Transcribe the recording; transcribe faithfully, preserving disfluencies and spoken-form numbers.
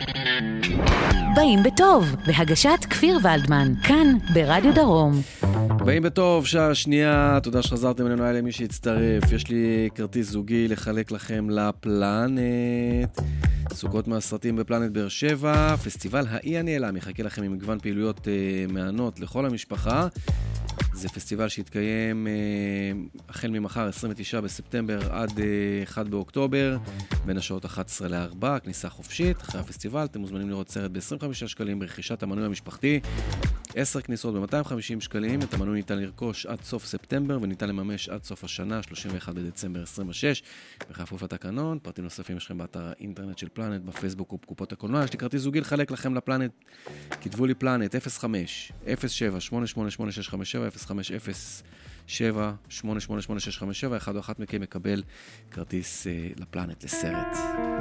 באים בטוב, בהגשת כפיר ולדמן, כאן ברדיו דרום. באים בטוב, שעה שנייה, תודה שחזרתם אלינו, היה למי שהצטרף. יש לי כרטיס זוגי לחלק לכם לפלנט. סוכות מהסרטים בפלנט באר שבע, פסטיבל האי הנעלם, יחכה לכם עם מגוון פעילויות uh, מענות לכל המשפחה. זה פסטיבל שהתקיים uh, החל ממחר עשרים ותשעה בספטמבר עד uh, אחד באוקטובר, בין השעות אחת עשרה לארבע, כניסה חופשית. אחרי הפסטיבל אתם מוזמנים לראות סרט ב-עשרים וחמישה שקלים ברכישת המנוי המשפחתי, עשר כניסות ב-מאתיים וחמישים שקלים. את המנוי ניתן לרכוש עד סוף ספטמבר וניתן לממש עד סוף השנה, שלושים ואחד בדצמבר עשרים ושש, בכפוף לתקנון. פרטים נוספים יש לכם באתר האינטרנט של פלנט, בפייסבוק ובקופות הקולנוע. יש לי כרטיס זוגי לחלק לכם לפלנט. כתבו לי פלנט אפס חמש אפס שבע שמונה שמונה שמונה שש חמש שבע אפס חמש אפס שבע שמונה שמונה שמונה שש חמש שבע. אחד או אחת מכם מקבל כרטיס uh, לפלנט לסרט.